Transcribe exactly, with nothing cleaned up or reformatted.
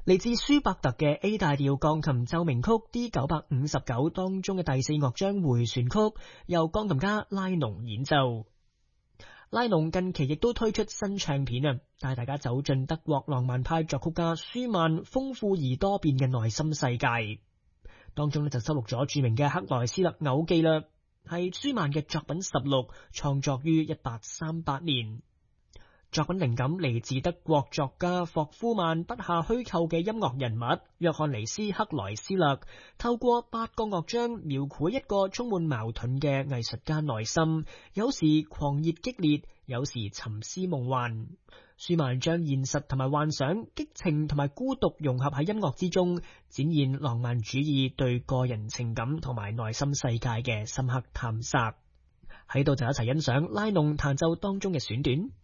嚟自舒伯特嘅 A 大調鋼琴奏鳴曲 D 九百五十九當中嘅第四樂章迴旋曲，由鋼琴家拉農演奏。拉農近期亦都推出新唱片啊，帶大家走進德國浪漫派作曲家舒曼豐富而多變嘅內心世界。當中呢就收錄咗著名嘅克萊斯勒偶記啦，係舒曼嘅作品十六，創作於一八三八年。作品靈感嚟自德國作家霍夫曼筆下虛構嘅音樂人物約翰尼斯克萊斯勒，透過八個樂章描繪一個充滿矛盾嘅藝術家內心，有時狂熱激烈，有時沉思夢幻。舒曼將現實同埋幻想、激情同埋孤獨融合喺音樂之中，展現浪漫主義對個人情感同埋內心世界嘅深刻探索。喺度就一齊欣賞拉農彈奏當中嘅選段。